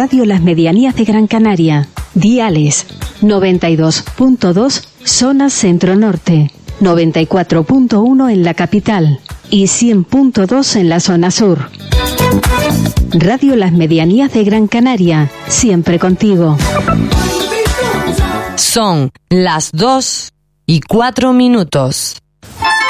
Radio Las Medianías de Gran Canaria. Diales 92.2 zona centro-norte, 94.1 en la capital y 100.2 en la zona sur. Radio Las Medianías de Gran Canaria, siempre contigo. Son las 2:04.